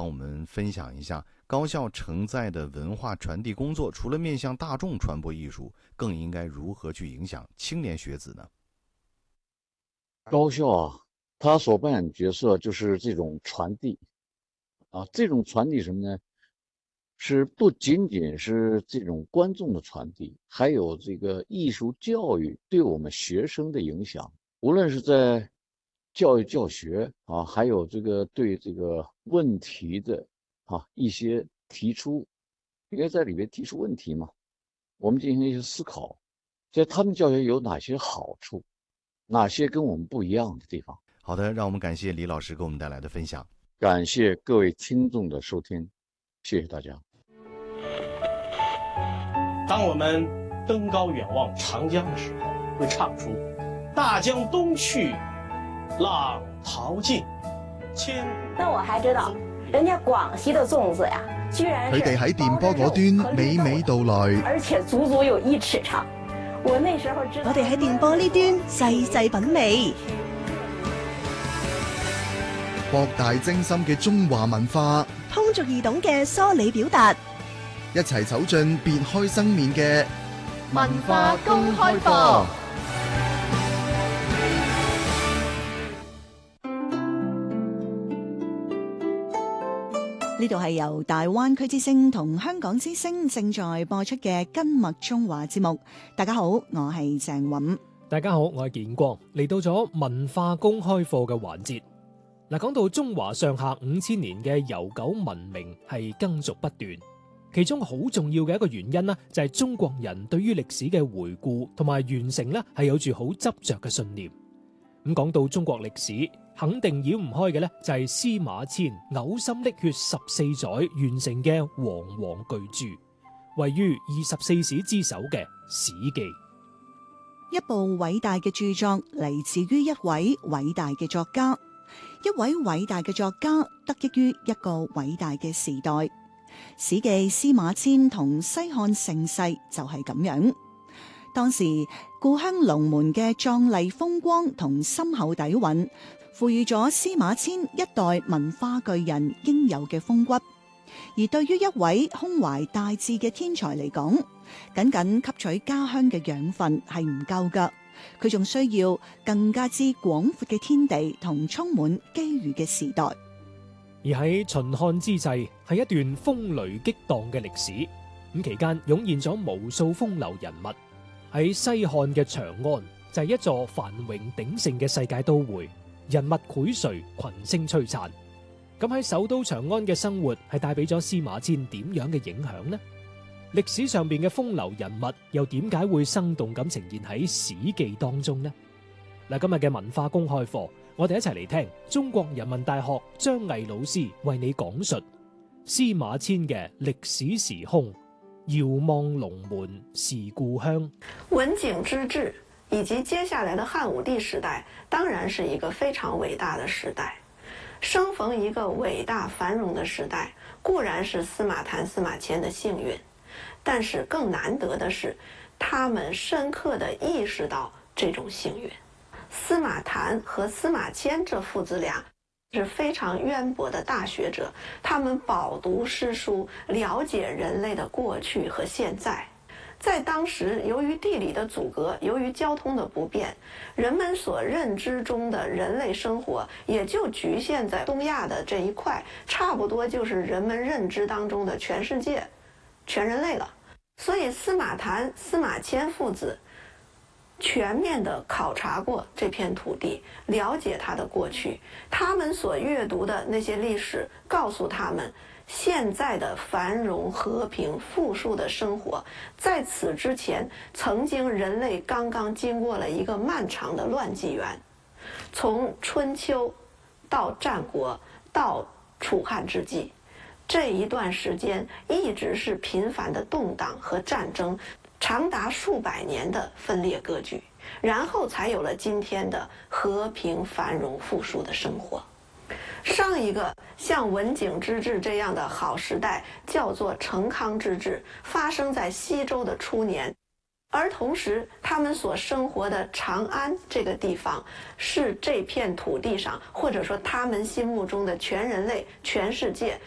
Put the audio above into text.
我们分享一下高校承载的文化传递工作，除了面向大众传播艺术，更应该如何去影响青年学子呢？ 高校啊，它所扮演的角色就是这种传递啊，这种传递什么呢？是不仅仅是这种观众的传递，还有这个艺术教育对我们学生的影响。无论是在教育教学啊，还有这个对这个问题的一些提出，应该在里面提出问题嘛，我们进行一些思考，在他们教学有哪些好处，哪些跟我们不一样的地方。 好的，让我们感谢李老师给我们带来的分享。 感谢各位听众的收听，谢谢大家。 当我们登高远望长江的时候，会唱出大江东去，浪淘尽，千古。 那我还知道，人家廣西的粽子呀，居然佢哋喺電波嗰端娓娓道來， 而且足足有1尺長。我那時候知道， 我哋喺電波呢端細細品味， 博大精深嘅中華文化， 通俗易懂嘅梳理表達， 一齊走進別開生面嘅文化公開課。 呢度係由大灣區之聲同香港之聲正在播出嘅跟麥中華節目。大家好，我係鄭韻。 大家好，我係建光。嚟到咗文化公開課嘅環節。嗱，講到中華上下5000年嘅悠久文明係耕俗不斷，其中好重要嘅一個原因呢，就係中國人對於歷史嘅回顧同埋完成呢係有住好執着嘅信念。咁講到中國歷史，肯定繞唔開嘅呢，就係司馬遷嘔心瀝血14載完成嘅煌煌巨著，位於24史之首嘅《史記》。 一部偉大嘅著作嚟自於一位偉大嘅作家，一位偉大嘅作家得益於一個偉大嘅時代。《史記》司馬遷同西漢盛世就係咁樣。當時故鄉龍門嘅壯麗風光同深厚底蘊，賦予咗司馬遷一代文化巨人應有嘅風骨。而對於一位胸懷大志嘅天才嚟講，僅僅吸取家鄉嘅養分係唔夠㗎，佢仲需要更加之廣闊嘅天地同充滿機遇嘅時代。 而喺秦漢之際，係一段風雷激盪嘅歷史。咁期間湧現咗無數風流人物。喺西漢嘅長安就係一座繁榮鼎盛嘅世界都會，人物薈萃，群星璀璨。咁喺首都長安嘅生活係帶俾咗司馬遷點樣嘅影響呢？歷史上邊嘅風流人物又點解會生動咁呈現喺《史記》當中呢？嗱，今日嘅文化公開課，我哋一齊嚟聽中國人民大學張毅老師為你講述司馬遷嘅歷史時空。遙望龍門是故鄉。 文景之治以及接下來的漢武帝時代，當然是一個非常偉大的時代。生逢一個偉大繁榮的時代，固然是司馬談、司馬遷的幸運，但是更難得的是，他們深刻地意識到這種幸運。司馬談和司馬遷這父子倆是非常淵博的大學者，他們飽讀詩書，了解人類的過去和現在。在當時，由於地理的阻隔，由於交通的不便，人們所認知中的人類生活也就局限在東亞的這一塊，差不多就是人們認知當中的全世界、全人類了。所以司馬談、司馬遷父子全面地考察過這片土地，了解它的過去。他們所閱讀的那些歷史，告訴他們，現在的繁榮、和平、富庶的生活，在此之前，曾經人類剛剛經過了一個漫長的亂紀元，從春秋到戰國到楚漢之際，這一段時間一直是頻繁的動盪和戰爭。長達數百年的分裂割據，然後才有了今天的和平繁榮富庶的生活。上一個像文景之治這樣的好時代叫做成康之治，發生在西周的初年，而同時他們所生活的長安這個地方是這片土地上，或者說他們心目中的全人類、全世界